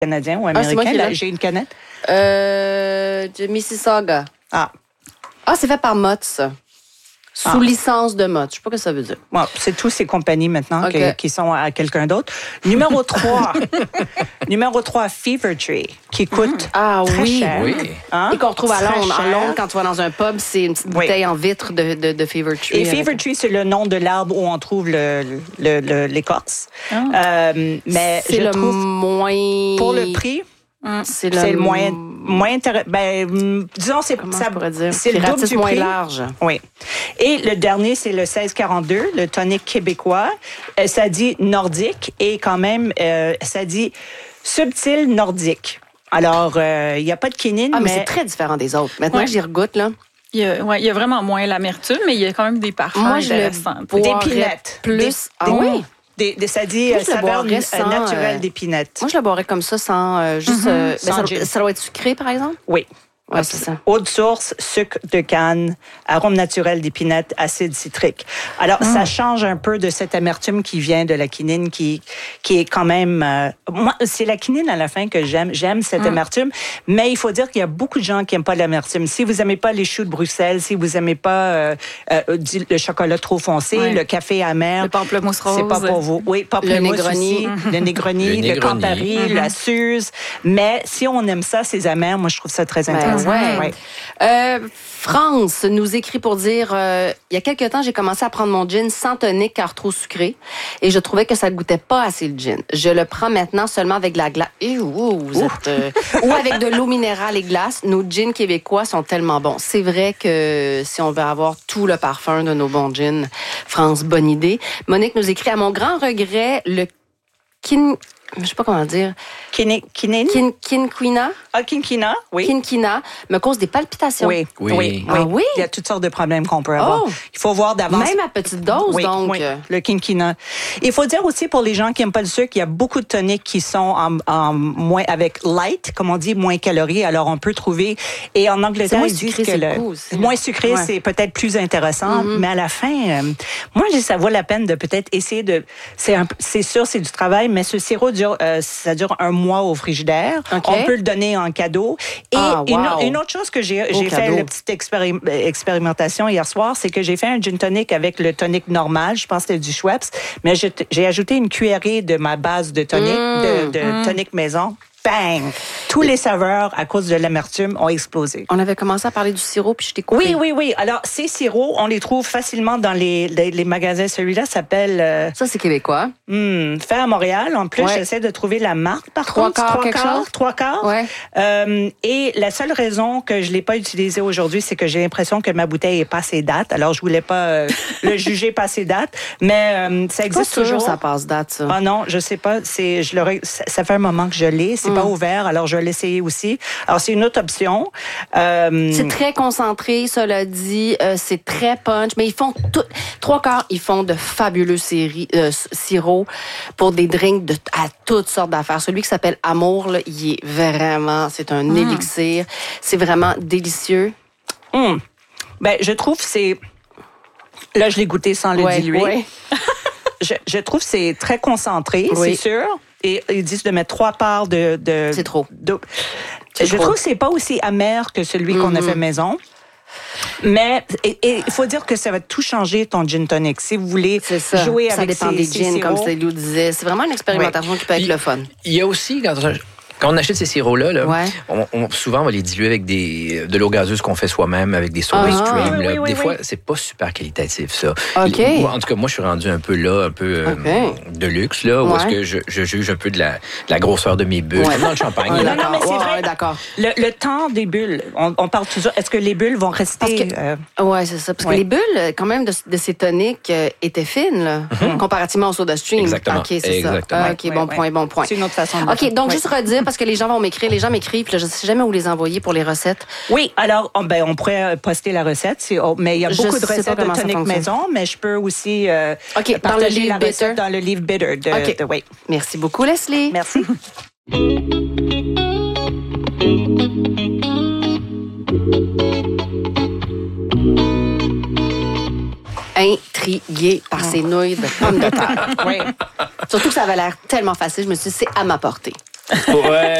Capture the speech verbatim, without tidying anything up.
canadien ou Ah, c'est moi américain. qui Là, l'ai. j'ai une canette. Euh, de Mississauga. Ah, Ah, c'est fait par Mott's, ça. Sous Ah. licence de Mott's. Je sais pas ce que ça veut dire. bon, c'est tous ces compagnies maintenant OK. que- qui sont à quelqu'un d'autre. Numéro trois. Numéro trois, Fever Tree, qui coûte Ah très oui. cher. Oui. Hein? Et qu'on retrouve à Très Londres. cher. À Londres, quand tu vas dans un pub, c'est une petite Oui. bouteille en vitre de, de, de Fever Tree. Et Fever avec- Tree, c'est le nom de l'arbre où on trouve le, le- le- l'écorce. Euh, mais C'est je le trouve, moins... pour le prix, C'est le, c'est le moins, moins intéressant. Ben, hum, disons, c'est, Comment ça, je pourrais dire? c'est le Qui double ratisse du moins prix. large. Oui. Et le dernier, c'est le seize quarante-deux, le tonic québécois. Euh, ça dit nordique et quand même, euh, ça dit subtil nordique. Alors, euh, il n'y a pas de quinine, Ah, mais, mais... c'est très différent des autres. Maintenant Ouais. que j'y regoute, là, Il y, a, ouais, il y a vraiment moins l'amertume, mais il y a quand même des parfums moi, je le intéressants. Des boirais pinettes. plus. Des- ah des- oui? Des, des- ça dit Moi, euh, je le saveur boirais euh, sans, naturelle euh, d'épinette. Moi, je le boirais comme ça, sans euh, juste... euh, ben, Sans ça, gin. ça doit être sucré, par exemple? Oui. Ouais, c'est ça. Eau de source, sucre de canne, arôme naturel d'épinette, acide citrique. Alors, Ah. ça change un peu de cette amertume qui vient de la quinine, qui, qui est quand même... euh, moi, c'est la quinine à la fin que j'aime. J'aime Ah. cette amertume, mais il faut dire qu'il y a beaucoup de gens qui n'aiment pas l'amertume. Si vous n'aimez pas les choux de Bruxelles, si vous n'aimez pas euh, euh, du- le chocolat trop foncé, Ouais. le café amer... Le pamplemousse rose. C'est pas pour vous. Oui, pamplemousse Negroni. aussi. Le Negroni, Le le, Negroni. Campari, la Suze. Mais si on aime ça, ces amers, moi, je trouve ça très Ben, intéressant. ouais. Ouais. Euh, France nous écrit pour dire euh, il y a quelques temps, j'ai commencé à prendre mon gin sans tonique car trop sucré et je trouvais que ça goûtait pas assez le gin. Je le prends maintenant seulement avec de la glace. Et ouh, vous êtes, euh, ou avec de l'eau minérale et glace. Nos gins québécois sont tellement bons. C'est vrai que si on veut avoir tout le parfum de nos bons gins, France, bonne idée. Monique nous écrit à mon grand regret le kin, je sais pas comment dire, Kine- Kinine? kin, quinquina, Ah, Kinkina, oui. quinquina me cause des palpitations. Oui, Oui. oui, Ah oui? Il y a toutes sortes de problèmes qu'on peut avoir. Oh! Il faut voir d'avance. Même à petite dose, Oui, donc. oui, le quinquina. Il faut dire aussi pour les gens qui n'aiment pas le sucre, il y a beaucoup de toniques qui sont en, en moins avec light, comme on dit, moins calories. Alors on peut trouver. Et en Angleterre, moins ils disent sucré, que c'est le le goût aussi. moins sucré, Ouais. c'est peut-être plus intéressant. Mais à la fin, euh, moi, je dis, ça vaut la peine de peut-être essayer de. C'est un- c'est sûr, c'est du travail, mais ce sirop dure, euh, ça dure un mois au frigidaire. OK. On peut le donner en cadeau. Et Ah, une, wow. une autre chose que j'ai j'ai fait cadeau. la petite expéri- expérimentation hier soir, c'est que j'ai fait un gin tonic avec le tonic normal. Je pense que c'était du Schweppes, mais j'ai j'ai ajouté une cuillerée de ma base de tonic, de, de tonic maison. Bang! Tous les saveurs, à cause de l'amertume, ont explosé. On avait commencé à parler du sirop, puis je t'ai coupé. Oui, oui, oui. Alors, ces sirops, on les trouve facilement dans les, les, les magasins. Celui-là s'appelle euh, Ça, c'est québécois. hmm, fait à Montréal. En plus, Ouais. j'essaie de trouver la marque, par Trois contre. quarts, quelque quarts, chose? Trois quarts. Ouais. Euh, et la seule raison que je l'ai pas utilisé aujourd'hui, c'est que j'ai l'impression que ma bouteille est passée date. Alors, je voulais pas euh, le juger passée date. Mais euh, ça Pas existe sûr, toujours. ça passe date, ça. Ah non, je sais pas. C'est, je l'aurais, ça, ça fait un moment que je l'ai. C'est pas ouvert, alors je vais l'essayer aussi. Alors c'est une autre option. Euh, C'est très concentré, cela dit. Euh, c'est très punch. Mais ils font tout. Trois quarts, ils font de fabuleux séries, euh, sirops pour des drinks de, à toutes sortes d'affaires. Celui qui s'appelle Amour, là, il est vraiment, c'est un élixir. C'est vraiment délicieux. hum. Ben, je trouve que c'est. Là, je l'ai goûté sans le Ouais, diluer. ouais. Je, je trouve que c'est très concentré, Oui. c'est sûr. Et ils disent de mettre trois parts de. de C'est trop. de- C'est je trop. trouve que c'est pas aussi amer que celui qu'on a fait maison. Mais et- et il faut dire que ça va tout changer ton gin tonic. Si vous voulez C'est ça. jouer ça avec dépend ces, des ces gins, comme sirops. Célou disait. C'est vraiment une expérimentation qui peut être Puis, le fun. Il y a aussi, quand on, quand on achète ces sirops-là, là, Ouais. on, on- souvent, on va les diluer avec des, de l'eau gazeuse qu'on fait soi-même, avec des soda Ah. stream. Oui, là. oui, oui, des oui. fois, c'est pas super qualitatif, ça. OK. Les- moi, en tout cas, moi, je suis rendu un peu là, un peu euh, OK. de luxe, là, où est-ce Ouais. que je, je juge un peu de la, de la grosseur de mes bulles, Ouais. comme dans le champagne. Ouais, là. non, mais c'est Ouais, vrai. ouais, d'accord. Le, le temps des bulles, on, on parle toujours. Est-ce que les bulles vont rester Parce que- euh, Ouais, c'est ça. Parce Ouais. que les bulles, quand même, de, de ces toniques euh, étaient fines, là, comparativement au soda stream. Exactement. OK, c'est ça. Exactement. Ah, OK, Ouais, bon ouais. point, bon point. C'est une autre façon de le OK, faire. donc Oui. juste redire, parce que les gens vont m'écrire, les gens m'écrivent, puis là, je sais jamais où les envoyer pour les recettes. Oui, alors on, ben, on pourrait poster la recette, c'est- oh, mais il y a Je beaucoup de sais pas recettes de comment ça tonic fonctionne. maison, mais je peux aussi euh, OK, dans le partager livre la Bitter. recette dans le livre Bitter de, OK. de- oui. Merci beaucoup, Leslie. Merci. Intriguée par ces nouilles de pommes de terre. oui. Surtout que ça avait l'air tellement facile. Je me suis dit, c'est à ma portée. Ouais.